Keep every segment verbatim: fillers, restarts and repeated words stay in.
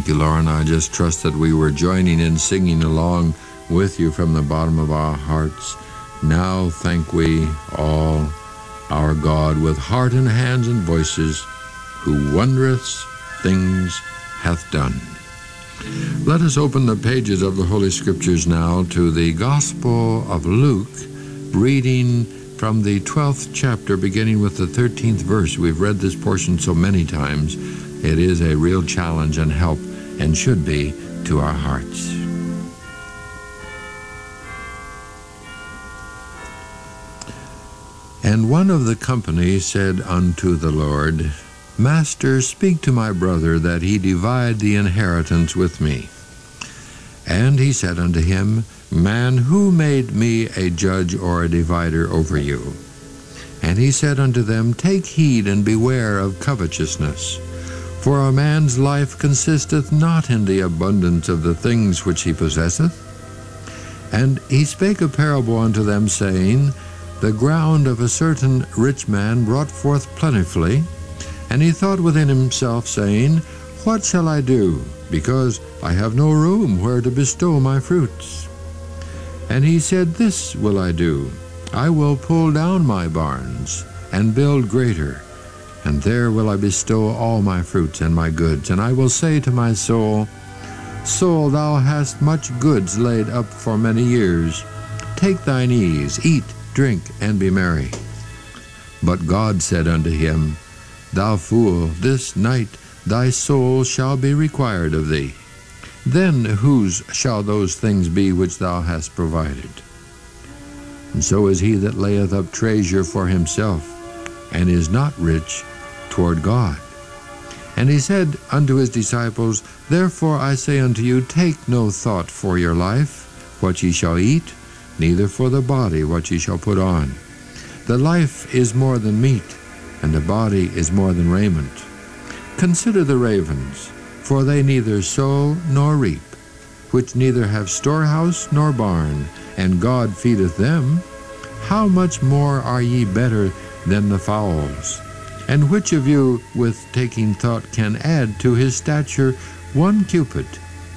Thank you, Lauren. I just trust that we were joining in, singing along with you from the bottom of our hearts. Now thank we all our God with heart and hands and voices, who wondrous things hath done. Let us open the pages of the Holy Scriptures now to the Gospel of Luke, reading from the twelfth chapter, beginning with the thirteenth verse. We've read this portion so many times. It is a real challenge and help, and should be, to our hearts. And one of the company said unto the Lord, Master, speak to my brother that he divide the inheritance with me. And he said unto him, Man, who made me a judge or a divider over you? And he said unto them, Take heed and beware of covetousness. For a man's life consisteth not in the abundance of the things which he possesseth. And he spake a parable unto them, saying, The ground of a certain rich man brought forth plentifully. And he thought within himself, saying, What shall I do, because I have no room where to bestow my fruits? And he said, This will I do, I will pull down my barns, and build greater, and there will I bestow all my fruits and my goods. And I will say to my soul, Soul, thou hast much goods laid up for many years. Take thine ease, eat, drink, and be merry. But God said unto him, Thou fool, this night thy soul shall be required of thee. Then whose shall those things be which thou hast provided? And so is he that layeth up treasure for himself, and is not rich toward God. And he said unto his disciples, Therefore I say unto you, take no thought for your life, what ye shall eat, neither for the body what ye shall put on. The life is more than meat, and the body is more than raiment. Consider the ravens, for they neither sow nor reap, which neither have storehouse nor barn, and God feedeth them. How much more are ye better than the fowls? And which of you with taking thought can add to his stature one cubit?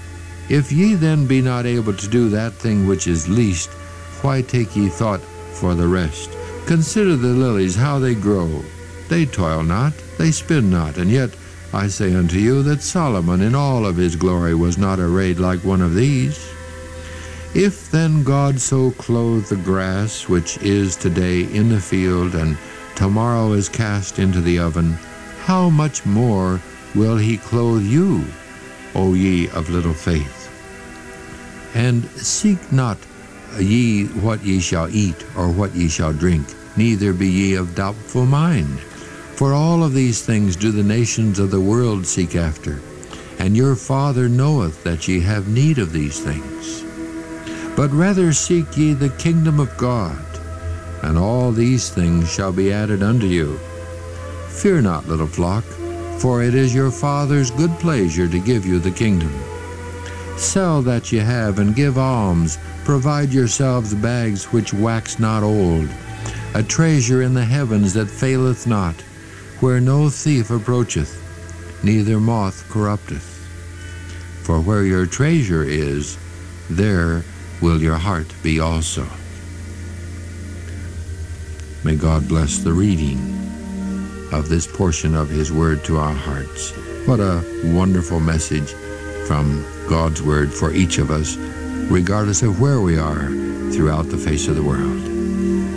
If ye then be not able to do that thing which is least, why take ye thought for the rest? Consider the lilies, how they grow. They toil not, they spin not, and yet I say unto you that Solomon in all of his glory was not arrayed like one of these. If then God so clothe the grass, which is today in the field, and tomorrow is cast into the oven, how much more will he clothe you, O ye of little faith? And seek not ye what ye shall eat, or what ye shall drink, neither be ye of doubtful mind. For all of these things do the nations of the world seek after, and your Father knoweth that ye have need of these things. But rather seek ye the kingdom of God, and all these things shall be added unto you. Fear not, little flock, for it is your Father's good pleasure to give you the kingdom. Sell that ye have, and give alms. Provide yourselves bags which wax not old, a treasure in the heavens that faileth not, where no thief approacheth, neither moth corrupteth. For where your treasure is, there will your heart be also. May God bless the reading of this portion of His Word to our hearts. What a wonderful message from God's Word for each of us, regardless of where we are throughout the face of the world.